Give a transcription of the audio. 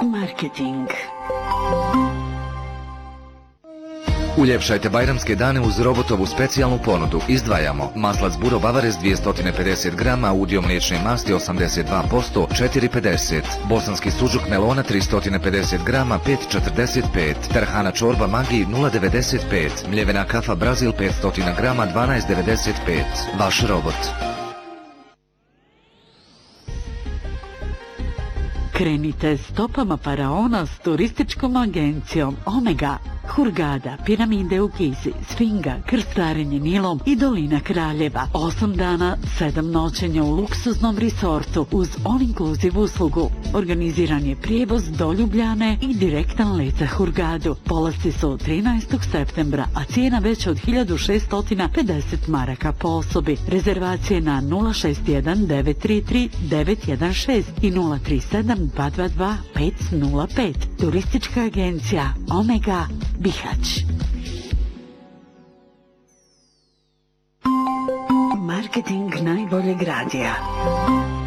Marketing. Uljepšajte bajramske dane uz robotovu specijalnu ponudu. Izdvajamo maslac Buro Bavarez 250 grama, udio mliječne masti 82%, 4,50. Bosanski suđuk melona 350 grama, 5,45. Tarhana čorba Magi 0,95. Mljevena kafa Brazil 500 grama, 12,95. Vaš robot. Krenite stopama faraona s turističkom agencijom Omega. Hurgada, piramide u Gizi, Sfinga, krstarenje Nilom i dolina Kraljeva. 8 dana, 7 noćenja u luksuznom resortu uz all-inclusive uslugu. Organiziran je prijevoz do Ljubljane i direktan let za Hurgadu. Polasci su 13. septembra, a cijena veća od 1650 maraka po osobi. Rezervacije na 061 933 916 i 037 222 505. Turistička agencija Omega Bihać. Marketing najboljeg radija.